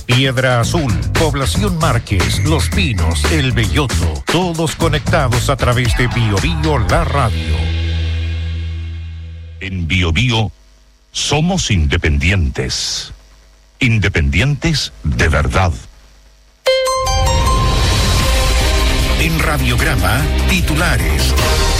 Piedra Azul, Población Márquez, Los Pinos, El Belloto, todos conectados a través de BioBio La Radio. En BioBio somos independientes. Independientes de verdad. En Radiograma, titulares.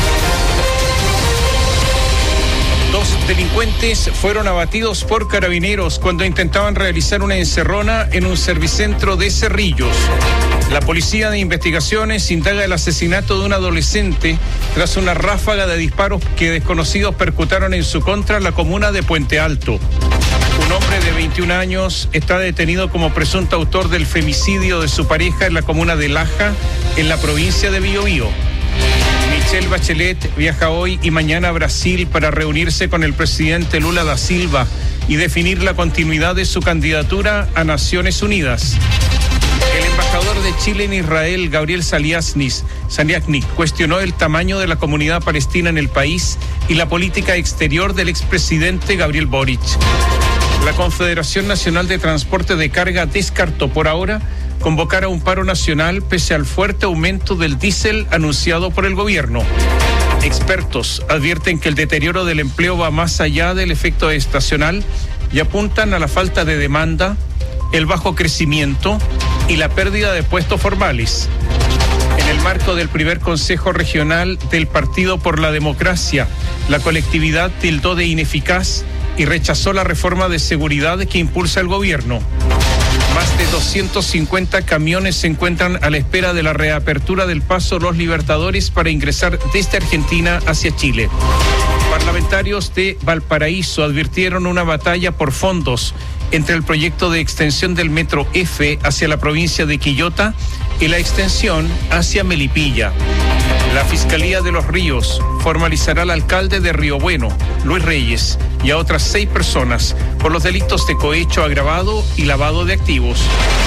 2 delincuentes fueron abatidos por carabineros cuando intentaban realizar una encerrona en un servicentro de Cerrillos. La Policía de Investigaciones indaga el asesinato de un adolescente tras una ráfaga de disparos que desconocidos percutaron en su contra en la comuna de Puente Alto. Un hombre de 21 años está detenido como presunto autor del femicidio de su pareja en la comuna de Laja, en la provincia de Biobío. Michelle Bachelet viaja hoy y mañana a Brasil para reunirse con el presidente Lula da Silva y definir la continuidad de su candidatura a Naciones Unidas. El embajador de Chile en Israel, Gabriel Saliasny, cuestionó el tamaño de la comunidad palestina en el país y la política exterior del expresidente Gabriel Boric. La Confederación Nacional de Transporte de Carga descartó por ahora convocar a un paro nacional pese al fuerte aumento del diésel anunciado por el gobierno. Expertos advierten que el deterioro del empleo va más allá del efecto estacional y apuntan a la falta de demanda, el bajo crecimiento y la pérdida de puestos formales. En el marco del primer Consejo Regional del Partido por la Democracia, la colectividad tildó de ineficaz y rechazó la reforma de seguridad que impulsa el gobierno. Más de 250 camiones se encuentran a la espera de la reapertura del paso Los Libertadores para ingresar desde Argentina hacia Chile. Parlamentarios de Valparaíso advirtieron una batalla por fondos entre el proyecto de extensión del Metro F hacia la provincia de Quillota y la extensión hacia Melipilla. La Fiscalía de Los Ríos formalizará al alcalde de Río Bueno, Luis Reyes, y a otras 6 personas por los delitos de cohecho agravado y lavado de activos.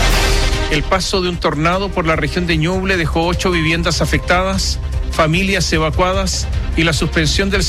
El paso de un tornado por la región de Ñuble dejó 8 viviendas afectadas, familias evacuadas y la suspensión del